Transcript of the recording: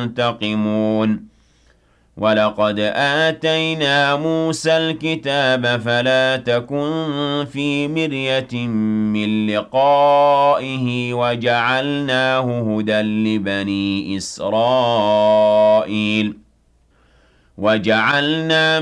ينتقمون ولقد آتينا موسى الكتاب فلا تكن في مرية من لقائه وجعلناه هدى لبني إسرائيل وجعلنا